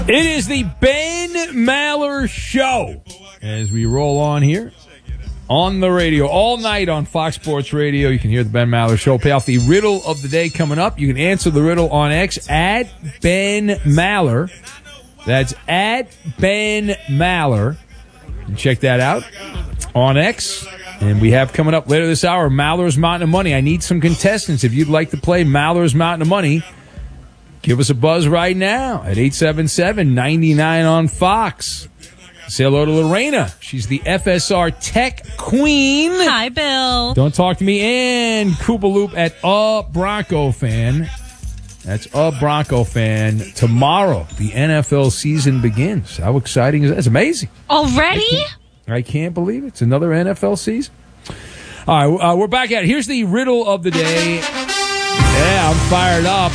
It is the Ben Maller Show as we roll on here on the radio all night on Fox Sports Radio. You can hear the Ben Maller Show. Pay off the riddle of the day coming up. You can answer the riddle on X at Ben Maller. That's at Ben Maller. And check that out on X. And we have coming up later this hour, Maller's Mountain of Money. I need some contestants. If you'd like to play Maller's Mountain of Money, give us a buzz right now at 877-99 on Fox. Say hello to Lorena. She's the FSR Tech Queen. Hi, Bill. Don't talk to me. And Koopaloop at A Bronco Fan. That's A Bronco Fan. Tomorrow, the NFL season begins. How exciting is that? It's amazing. Already? I can't believe it. It's another NFL season. All right, we're back at it. Here's the riddle of the day. Yeah, I'm fired up.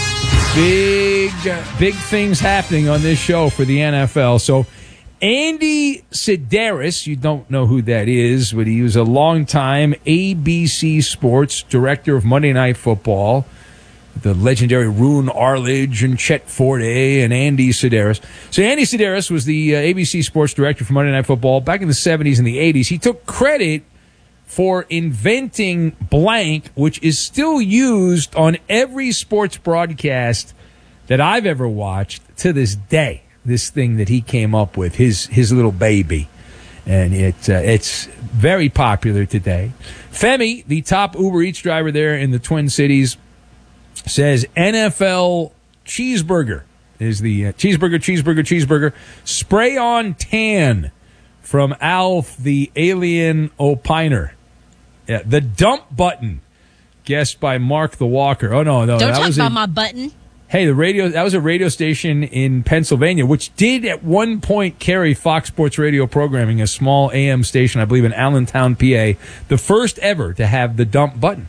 Big things happening on this show for the NFL. So, Andy Sidaris, you don't know who that is, but he was a longtime ABC Sports director of Monday Night Football. The legendary Roone Arledge and Chet Forte and Andy Sidaris. So Andy Sidaris was the ABC Sports director for Monday Night Football back in the 70s and the 80s. He took credit for inventing blank, which is still used on every sports broadcast that I've ever watched to this day. This thing that he came up with, his little baby. And it's very popular today. Femi, the top Uber Eats driver there in the Twin Cities, says NFL cheeseburger is the cheeseburger. Spray on tan from Alf, the alien opiner. Yeah, the dump button, guessed by Mark the Walker. Oh, no. Don't talk about my button. Hey, that was a radio station in Pennsylvania, which did at one point carry Fox Sports Radio programming, a small AM station, I believe in Allentown, PA, the first ever to have the dump button.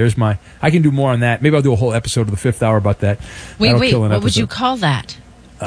I can do more on that. Maybe I'll do a whole episode of the Fifth Hour about that. Wait, what would you call that?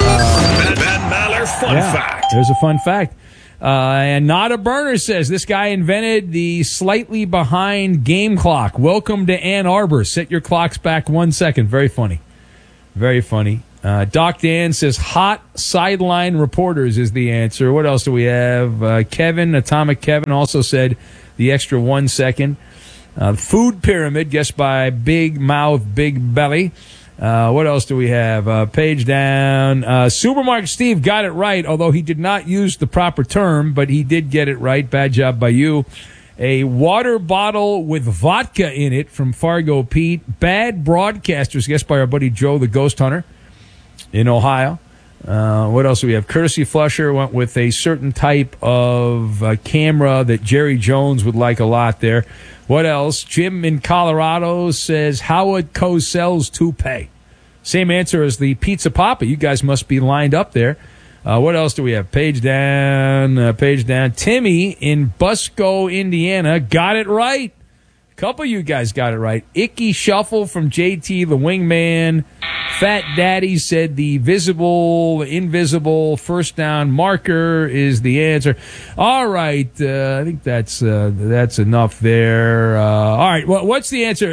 Ben Maller Fun Fact. There's a fun fact. And Not a Burner says this guy invented the slightly behind game clock. Welcome to Ann Arbor. Set your clocks back 1 second. Very funny. Very funny. Doc Dan says hot sideline reporters is the answer. What else do we have? Atomic Kevin also said the extra 1 second. Food pyramid, guessed by Big Mouth, Big Belly. What else do we have? Page down. Supermarket Steve got it right, although he did not use the proper term, but he did get it right. Bad job by you. A water bottle with vodka in it from Fargo Pete. Bad broadcasters, guessed by our buddy Joe, the Ghost Hunter in Ohio. What else do we have? Courtesy Flusher went with a certain type of camera that Jerry Jones would like a lot there. What else? Jim in Colorado says Howard Cosell's toupee. Same answer as the Pizza Papa. You guys must be lined up there. What else do we have? Page down. Timmy in Busco, Indiana, got it right. A couple of you guys got it right. Icky Shuffle from JT, the wingman. Fat Daddy said the invisible first down marker is the answer. All right. I think that's enough there. All right. Well, what's the answer?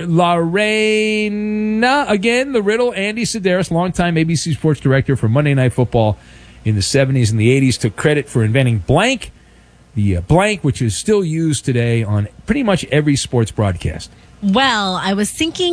Lorena, again, the riddle. Andy Sidaris, longtime ABC Sports director for Monday Night Football in the 70s and the 80s, took credit for inventing blank, the blank, which is still used today on pretty much every sports broadcast. Well, I was thinking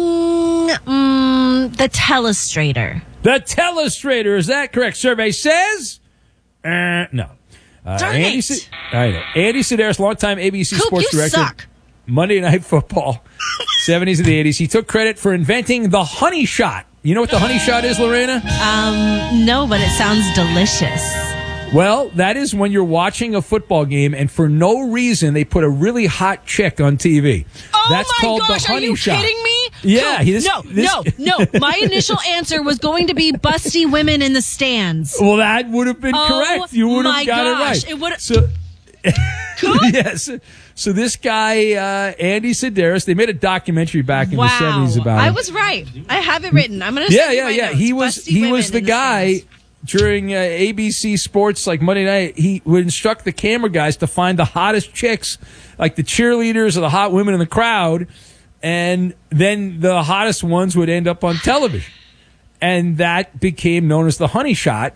the telestrator. The telestrator, is that correct? Survey says no. Darn it. I know. Andy Sidaris, longtime ABC Coop, Sports you director. Suck. Monday Night Football, 70s and the 80s. He took credit for inventing the honey shot. You know what the honey shot is, Lorena? No, but it sounds delicious. Well, that is when you're watching a football game and for no reason they put a really hot chick on TV. Oh, that's my called gosh, the honey shot. Are you kidding me? Yeah. No. My initial answer was going to be busty women in the stands. Well, that would have been correct. You would have got it right. It would have. So, cool? Yes. So this guy, Andy Sidaris, they made a documentary back in the 70s about him. I was right. I have it written. I'm going to Yeah. He was the guy during ABC Sports, like Monday night. He would instruct the camera guys to find the hottest chicks, like the cheerleaders or the hot women in the crowd, and then the hottest ones would end up on television. And that became known as the honey shot.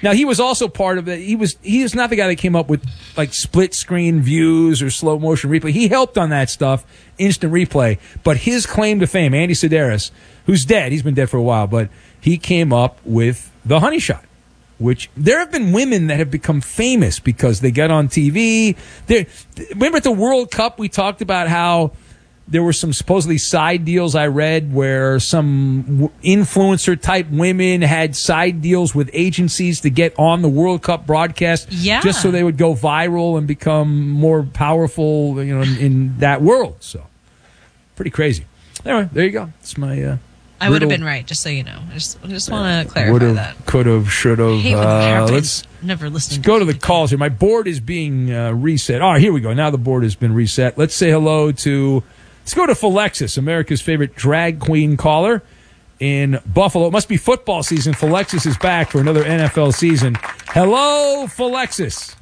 Now, he was also part of it. He is not the guy that came up with like split screen views or slow motion replay. He helped on that stuff, instant replay. But his claim to fame, Andy Sedaris, who's dead, he's been dead for a while, but he came up with the honey shot, which there have been women that have become famous because they got on TV. Remember at the World Cup, we talked about how there were some supposedly side deals I read where some influencer type women had side deals with agencies to get on the World Cup broadcast, just so they would go viral and become more powerful, in that world. So pretty crazy. Anyway, there you go. It's my. I would have been right, just so you know. I just want to clarify that. Could have, should have. Let's never listen. Go to the calls here. My board is being reset. All right, here we go. Now the board has been reset. Let's say hello to. Let's go to Philexis, America's favorite drag queen caller in Buffalo. It must be football season. Philexis is back for another NFL season. Hello, Philexis.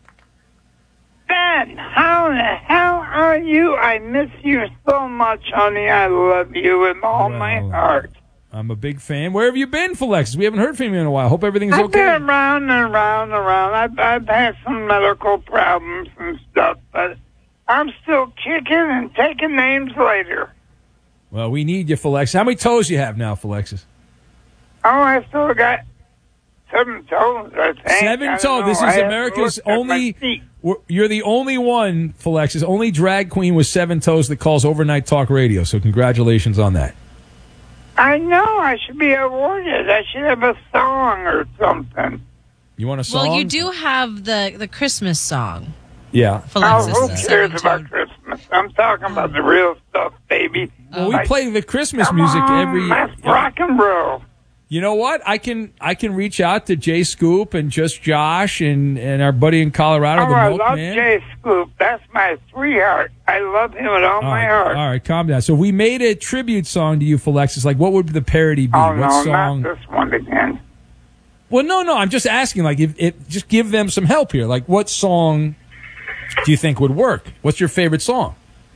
Ben, how the hell are you? I miss you so much, honey. I love you with all my heart. I'm a big fan. Where have you been, Philexis? We haven't heard from you in a while. Hope everything's okay. I've been around and around and around. I've had some medical problems and stuff, but I'm still kicking and taking names later. Well, we need you, Philexis. How many toes you have now, Philexis? Oh, I still got 7 toes, I think. 7 toes. This is America's only. You're the only one, Philexis, only drag queen with 7 toes that calls overnight talk radio. So congratulations on that. I know. I should be awarded. I should have a song or something. You want a song? Well, you do have the Christmas song. Yeah. Philexis, who cares about Christmas? I'm talking about the real stuff, baby. Well, we play the Christmas music every. That's rock and roll. You know what? I can reach out to Jay Scoop and Just Josh and our buddy in Colorado, the I Milkman. love Jay Scoop. That's my sweetheart. I love him with all my heart. All right, calm down. So we made a tribute song to you, Philexis. Like, what would the parody be? Oh, what no, song? not this one again. Well, no. I'm just asking. Like, if just give them some help here. Like, what song do you think would work? What's your favorite song?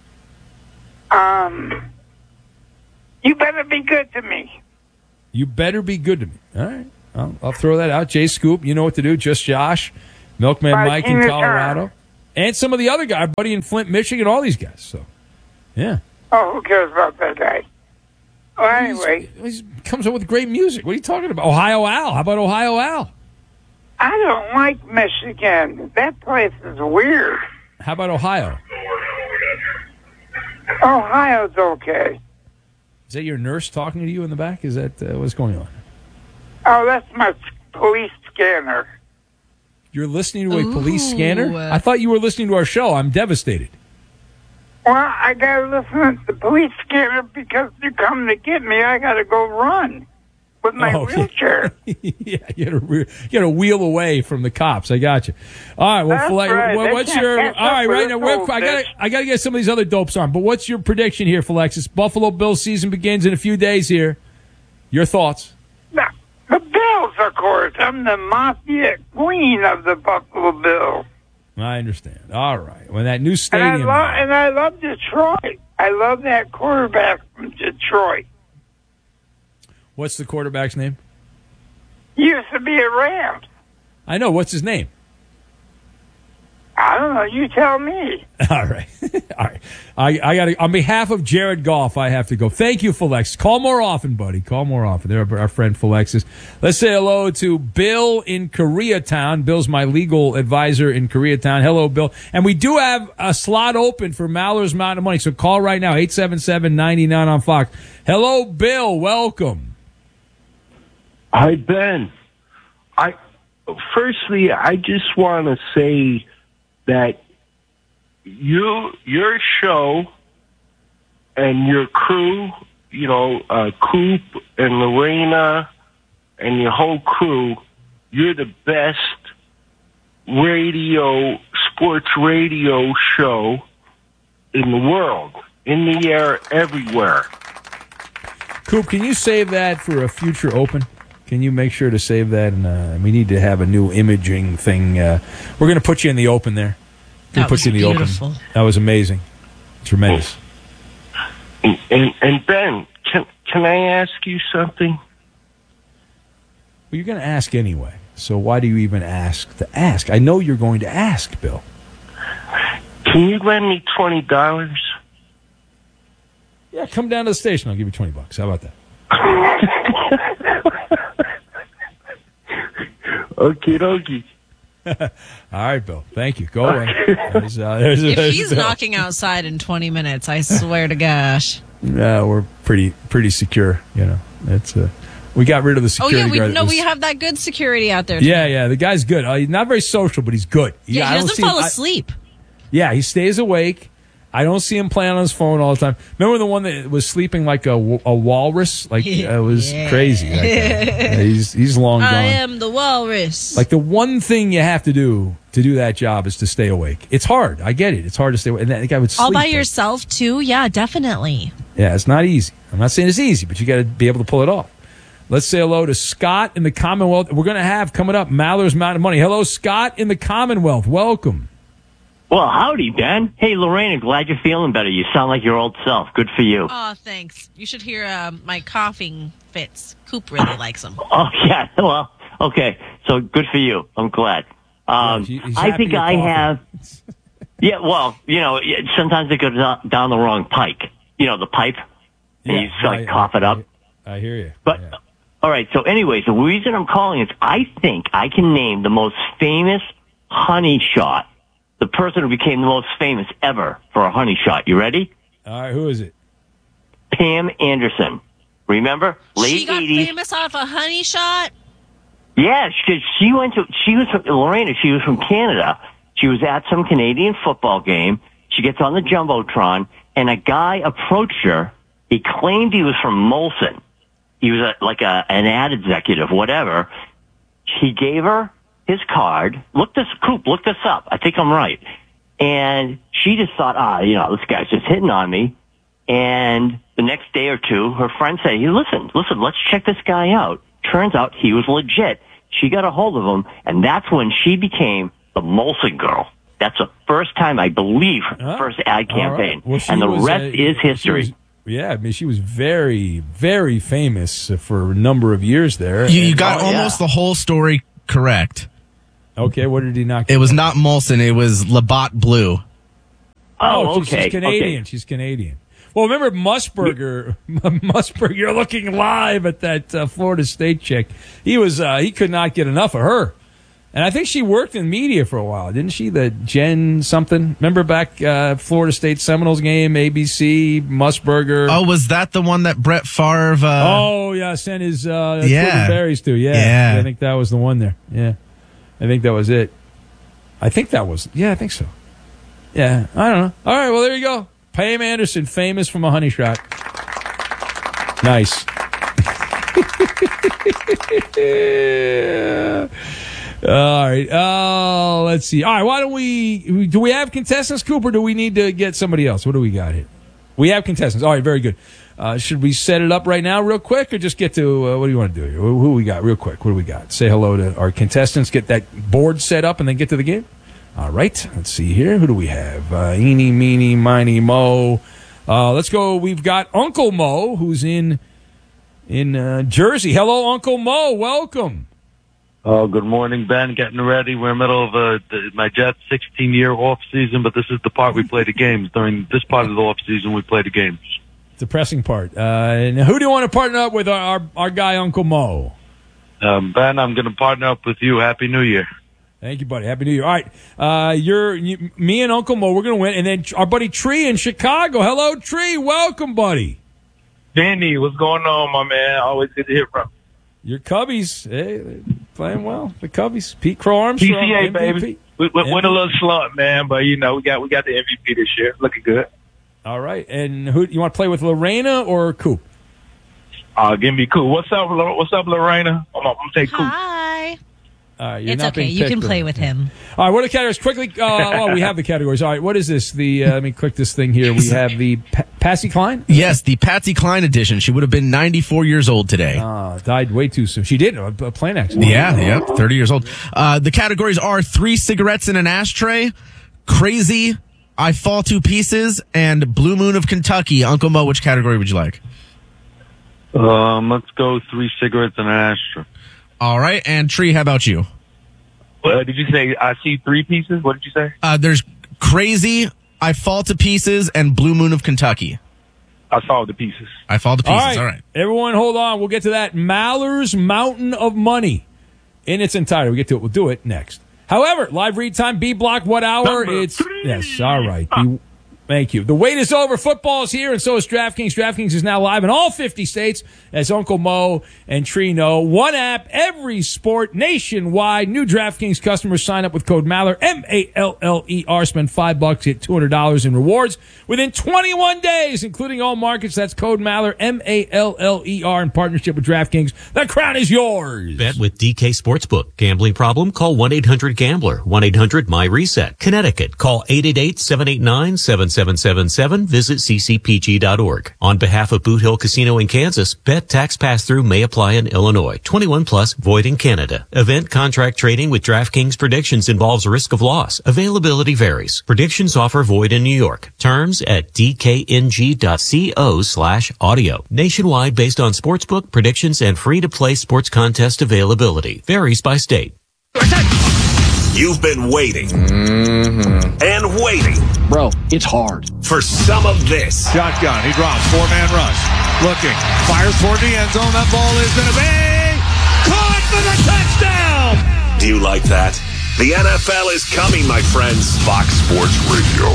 You better be good to me. You better be good to me. All right. I'll throw that out. Jay Scoop, you know what to do. Just Josh, Milkman Mike in Colorado, and some of the other guys, buddy in Flint, Michigan, all these guys. So, yeah. Oh, who cares about that guy? Well, anyway. He comes up with great music. What are you talking about? Ohio Al. How about Ohio Al? I don't like Michigan. That place is weird. How about Ohio? Ohio's okay. Is that your nurse talking to you in the back? Is that what's going on? Oh, that's my police scanner. You're listening to a police scanner? I thought you were listening to our show. I'm devastated. Well, I got to listen to the police scanner because they're coming to get me. I got to go run with my wheelchair. Yeah, you got to wheel away from the cops. I got you. All right. Well, That's right. what's your? All right now. I got to get some of these other dopes on. But what's your prediction here, Philexis? Buffalo Bills season begins in a few days here. Your thoughts? Now, the Bills, of course. I'm the mafia queen of the Buffalo Bills. I understand. All right. When that new stadium. And I love Detroit. I love that quarterback from Detroit. What's the quarterback's name? He used to be a Rams. I know. What's his name? I don't know. You tell me. All right. All right. I got to, on behalf of Jared Goff, I have to go. Thank you, Philexis. Call more often, buddy. Call more often. They're our friend Philexis. Let's say hello to Bill in Koreatown. Bill's my legal advisor in Koreatown. Hello, Bill. And we do have a slot open for Maller's Mountain of Money. So call right now, 877-99 on Fox. Hello, Bill. Welcome. Hi, Ben. Firstly, I just want to say that your show and your crew, Coop and Lorena and your whole crew, you're the best sports radio show in the world, in the air, everywhere. Coop, can you save that for a future open? Can you make sure to save that? And we need to have a new imaging thing. We're going to put you in the open there. That was beautiful. That was amazing. Tremendous. And Ben, can I ask you something? Well, you're going to ask anyway. So why do you even ask to ask? I know you're going to ask, Bill. Can you lend me $20? Yeah, come down to the station. I'll give you $20. How about that? Okie dokie. All right, Bill. Thank you. Go away. If he's knocking outside in 20 minutes, I swear to gosh. We're pretty secure. You know, it's we got rid of the security guard. We have that good security out there. Yeah. The guy's good. He's not very social, but he's good. He doesn't fall asleep. Yeah, he stays awake. I don't see him playing on his phone all the time. Remember the one that was sleeping like a walrus? Like it was crazy. Yeah, he's long gone. I am the walrus. Like the one thing you have to do that job is to stay awake. It's hard. I get it. It's hard to stay awake. And that guy would sleep. All by yourself too? Yeah, definitely. Yeah, it's not easy. I'm not saying it's easy, but you got to be able to pull it off. Let's say hello to Scott in the Commonwealth. We're going to have coming up Maller's Mountain of Money. Hello, Scott in the Commonwealth. Welcome. Well, howdy, Ben. Hey, Lorena, glad you're feeling better. You sound like your old self. Good for you. Oh, thanks. You should hear my coughing fits. Coop really likes them. Oh, yeah. Well, okay. So good for you. I'm glad. I think I have... Yeah, well, sometimes it goes down the wrong pike. You know, the pipe. And you cough it up. I hear you. But, all right. So anyways, the reason I'm calling is I think I can name the most famous honey shot. The person who became the most famous ever for a honey shot. You ready? All right, who is it? Pam Anderson. Remember? Late 80s. She got famous off a honey shot? Yeah, she was from Canada. She was at some Canadian football game. She gets on the Jumbotron, and a guy approached her. He claimed he was from Molson. He was an ad executive, whatever. He gave her his card. Look this up. I think I'm right. And she just thought, this guy's just hitting on me. And the next day or two, her friend said, hey, listen, let's check this guy out. Turns out he was legit. She got a hold of him, and that's when she became the Molson girl. That's the first time, I believe, first ad campaign. Right. Well, and the rest is history. She was very, very famous for a number of years there. You got almost the whole story correct. Okay, what did he not get? It was not Molson. It was Labatt Blue. Oh, okay. She's Canadian. Okay. She's Canadian. Well, remember Musburger? Musburger looking live at that Florida State chick. He could not get enough of her. And I think she worked in media for a while, didn't she? The Jen something. Remember back Florida State Seminoles game, ABC, Musburger. Oh, was that the one that Brett Favre? Sent his berries to. Yeah, I think that was the one there. Yeah, I think that was it. I think so. Yeah, I don't know. All right, well, there you go. Pam Anderson, famous from a honey shot. Nice. All right. Let's see. All right. Why don't do we have contestants, Cooper? Do we need to get somebody else? What do we got here? We have contestants. All right. Very good. Should we set it up right now real quick or just get to, what do you want to do here? Who we got real quick? What do we got? Say hello to our contestants, get that board set up and then get to the game. All right. Let's see here. Who do we have? Eeny, meeny, miny, mo. Let's go. We've got Uncle Mo, who's in Jersey. Hello, Uncle Mo. Welcome. Oh, good morning, Ben. Getting ready. We're in the middle of my Jets' 16-year off season, but this is the part we play the games. During this part of the off season, we play the games. Depressing part. And who do you want to partner up with? Our guy, Uncle Mo. Ben, I'm going to partner up with you. Happy New Year. Thank you, buddy. Happy New Year. All right. Me and Uncle Mo, we're going to win. And then our buddy Tree in Chicago. Hello, Tree. Welcome, buddy. Danny, what's going on, my man? Always good to hear from you. Your Cubbies, they're playing well. The Cubbies. Pete Crow Armstrong. PCA, baby. We went a little slump, man, but, we got the MVP this year. Looking good. All right. And who you want to play with, Lorena or Coop? Give me Coop. What's up, Lorena? I'm going to take Coop. Hi. It's okay. You can play with him. All right. What are the categories? Quickly. We have the categories. All right. What is this? Let me click this thing here. We have the Patsy Cline? Yes, the Patsy Cline edition. She would have been 94 years old today. Died way too soon. She did. A plane accident. Yeah, 30 years old. The categories are 3 cigarettes in an ashtray, crazy, I Fall to Pieces, and Blue Moon of Kentucky. Uncle Mo, which category would you like? Let's go 3 cigarettes in an ashtray. All right. And Tree, how about you? Did you say I see 3 pieces? What did you say? There's Crazy, I Fall to Pieces, and Blue Moon of Kentucky. I saw the pieces. I Fall to Pieces. All right. Everyone, hold on. We'll get to that. Maller's Mountain of Money in its entirety. We'll get to it. We'll do it next. However, live read time, B block, what hour? Yes, all right. Thank you. The wait is over. Football is here, and so is DraftKings. DraftKings is now live in all 50 states, as Uncle Mo and Tree know. One app, every sport, nationwide. New DraftKings customers sign up with code Maller, M-A-L-L-E-R. Spend $5, get $200 in rewards within 21 days, including all markets. That's code Maller, M-A-L-L-E-R, in partnership with DraftKings. The crown is yours. Bet with DK Sportsbook. Gambling problem? Call 1-800-GAMBLER. 1-800-MY-RESET. Connecticut. Call 888-789-7777. Visit ccpg.org. On behalf of Boot Hill Casino in Kansas, bet tax pass-through may apply in Illinois. 21 plus, void in Canada. Event contract trading with DraftKings predictions involves risk of loss. Availability varies. Predictions offer void in New York. Terms at dkng.co/audio. Nationwide based on sportsbook predictions and free-to-play sports contest availability. Varies by state. You've been waiting and waiting. Bro, it's hard. For some of this. Shotgun. He drops. 4-man rush. Looking. Fires toward the end zone. That ball is going to be caught for the touchdown. Do you like that? The NFL is coming, my friends. Fox Sports Radio.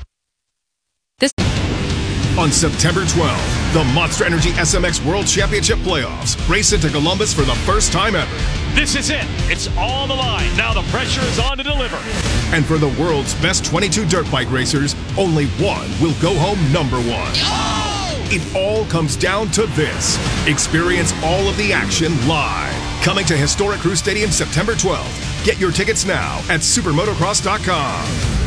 On September 12th, the Monster Energy SMX World Championship Playoffs race into Columbus for the first time ever. This is it. It's on the line. Now the pressure is on to deliver. And for the world's best 22 dirt bike racers, only one will go home number one. Oh! It all comes down to this. Experience all of the action live. Coming to Historic Crew Stadium September 12th. Get your tickets now at supermotocross.com.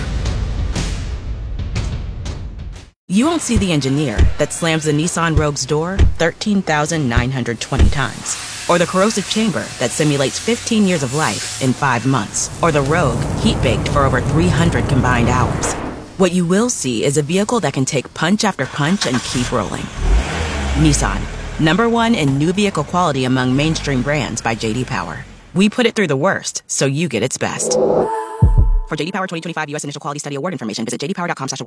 You won't see the engineer that slams the Nissan Rogue's door 13,920 times. Or the corrosive chamber that simulates 15 years of life in 5 months. Or the Rogue heat-baked for over 300 combined hours. What you will see is a vehicle that can take punch after punch and keep rolling. Nissan, #1 in new vehicle quality among mainstream brands by J.D. Power. We put it through the worst, so you get its best. For J.D. Power 2025 U.S. Initial Quality Study Award information, visit jdpower.com/award.